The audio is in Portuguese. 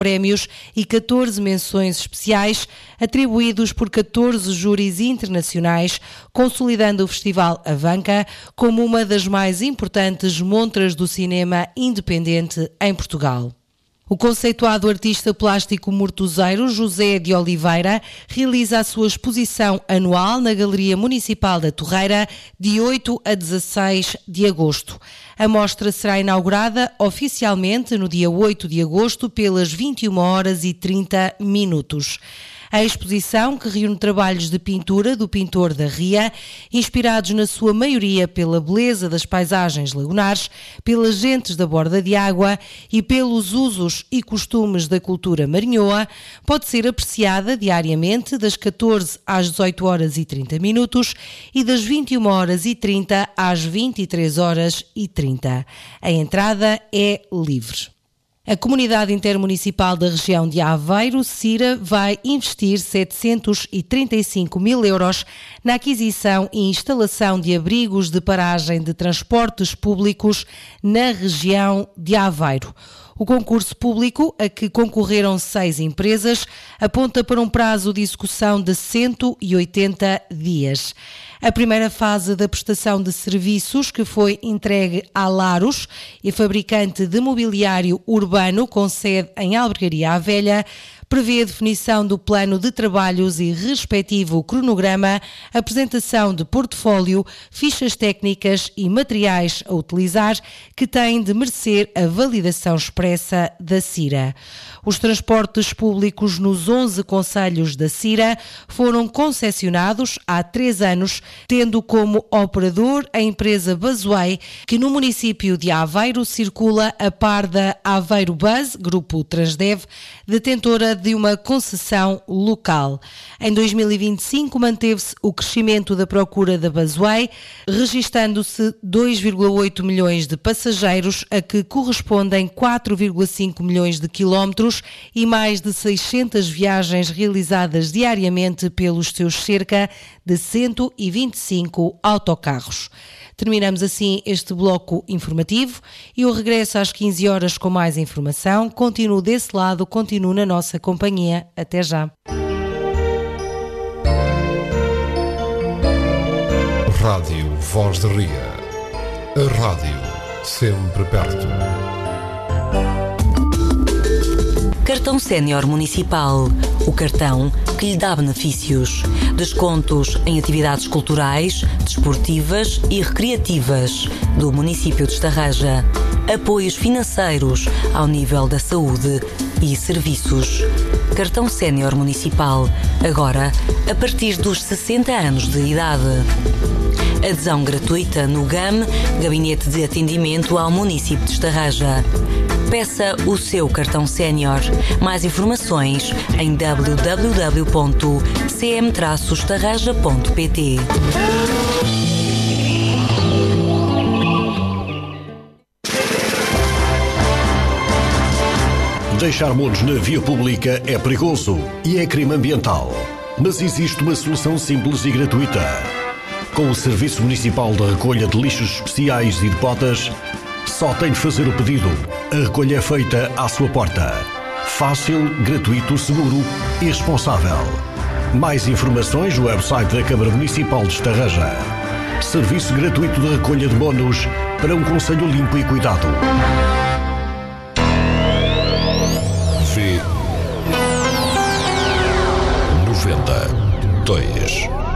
prémios e 14 menções especiais atribuídos por 14 júris internacionais, consolidando o Festival Avanca como uma das mais importantes montras do cinema independente em Portugal. O conceituado artista plástico mortuzeiro José de Oliveira realiza a sua exposição anual na Galeria Municipal da Torreira de 8 a 16 de agosto. A mostra será inaugurada oficialmente no dia 8 de agosto pelas 21h30. A exposição, que reúne trabalhos de pintura do pintor da Ria, inspirados na sua maioria pela beleza das paisagens lagunares, pelas gentes da borda de água e pelos usos e costumes da cultura marinhoa, pode ser apreciada diariamente das 14 às 18h30 e das 21h30 às 23h30. A entrada é livre. A Comunidade Intermunicipal da Região de Aveiro, CIRA, vai investir 735 mil euros na aquisição e instalação de abrigos de paragem de transportes públicos na região de Aveiro. O concurso público, a que concorreram 6 empresas, aponta para um prazo de execução de 180 dias. A primeira fase da prestação de serviços, que foi entregue à Laros, e fabricante de mobiliário urbano com sede em Albergaria à Velha, prevê a definição do plano de trabalhos e respectivo cronograma, apresentação de portfólio, fichas técnicas e materiais a utilizar, que têm de merecer a validação expressa da CIRA. Os transportes públicos nos 11 concelhos da CIRA foram concessionados há 3 anos, tendo como operador a empresa Busway, que no município de Aveiro circula a par da Aveiro Bus, grupo Transdev, detentora de uma concessão local. Em 2025 manteve-se o crescimento da procura da Busway, registando-se 2,8 milhões de passageiros, a que correspondem 4,5 milhões de quilómetros e mais de 600 viagens realizadas diariamente pelos seus cerca de 125 autocarros. Terminamos assim este bloco informativo e o regresso às 15 horas com mais informação. Continuo desse lado, continuo na nossa companhia. Até já. Rádio Voz de Ria. A rádio sempre perto. Cartão Sénior Municipal. O cartão que lhe dá benefícios. Descontos em atividades culturais, desportivas e recreativas do município de Estarreja. Apoios financeiros ao nível da saúde e serviços. Cartão Sénior Municipal. Agora, a partir dos 60 anos de idade. Adesão gratuita no GAM, Gabinete de Atendimento ao Município de Estarreja. Peça o seu cartão sénior. Mais informações em www.cm-estarreja.pt. Deixar monos na via pública é perigoso e é crime ambiental. Mas existe uma solução simples e gratuita. Com o Serviço Municipal de Recolha de Lixos Especiais e de Botas, só tem de fazer o pedido. A recolha é feita à sua porta. Fácil, gratuito, seguro e responsável. Mais informações no website da Câmara Municipal de Estarreja. Serviço gratuito de recolha de monos para um concelho limpo e cuidado. V 92